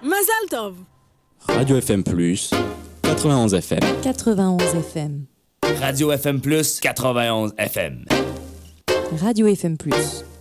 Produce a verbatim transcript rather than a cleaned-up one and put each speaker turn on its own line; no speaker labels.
Mazal Tov.
Radio F M Plus, quatre-vingt-onze F M.
quatre-vingt-onze F M.
Radio F M Plus, quatre-vingt-onze F M.
Radio F M Plus.